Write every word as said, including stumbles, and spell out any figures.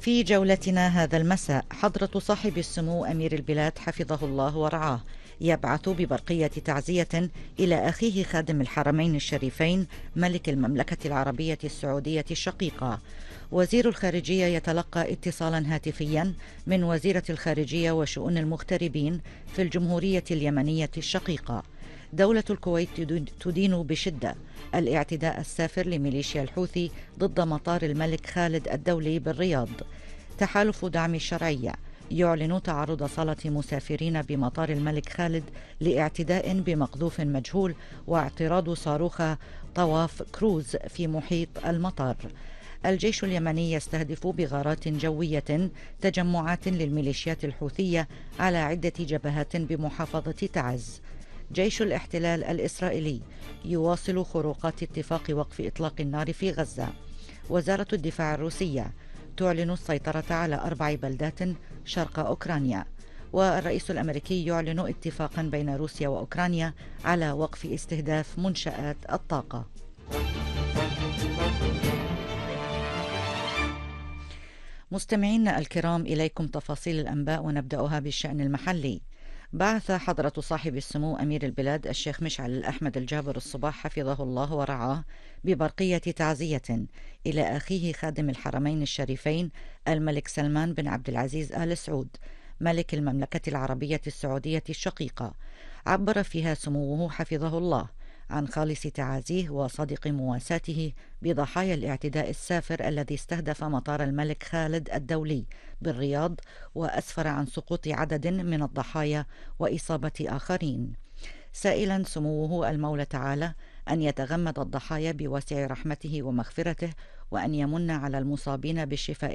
في جولتنا هذا المساء، حضرة صاحب السمو أمير البلاد حفظه الله ورعاه يبعث ببرقية تعزية إلى أخيه خادم الحرمين الشريفين ملك المملكة العربية السعودية الشقيقة. وزير الخارجية يتلقى اتصالا هاتفيا من وزيرة الخارجية وشؤون المغتربين في الجمهورية اليمنية الشقيقة. دولة الكويت تدين بشدة الاعتداء السافر لميليشيا الحوثي ضد مطار الملك خالد الدولي بالرياض. تحالف دعم الشرعية يعلن تعرض صالة مسافرين بمطار الملك خالد لاعتداء بمقذوف مجهول واعتراض صاروخ طواف كروز في محيط المطار. الجيش اليمني يستهدف بغارات جوية تجمعات للميليشيات الحوثية على عدة جبهات بمحافظة تعز. جيش الاحتلال الإسرائيلي يواصل خروقات اتفاق وقف إطلاق النار في غزة. وزارة الدفاع الروسية تعلن السيطرة على أربع بلدات شرق أوكرانيا. والرئيس الأمريكي يعلن اتفاقا بين روسيا وأوكرانيا على وقف استهداف منشآت الطاقة. مستمعينا الكرام، إليكم تفاصيل الأنباء ونبدأها بالشأن المحلي. بعث حضرة صاحب السمو أمير البلاد الشيخ مشعل الأحمد الجابر الصباح حفظه الله ورعاه ببرقية تعزية إلى أخيه خادم الحرمين الشريفين الملك سلمان بن عبد العزيز آل سعود ملك المملكة العربية السعودية الشقيقة. عبر فيها سموه حفظه الله عن خالص تعازيه وصادق مواساته بضحايا الاعتداء السافر الذي استهدف مطار الملك خالد الدولي بالرياض وأسفر عن سقوط عدد من الضحايا وإصابة آخرين، سائلا سموه المولى تعالى أن يتغمد الضحايا بواسع رحمته ومغفرته وأن يمن على المصابين بالشفاء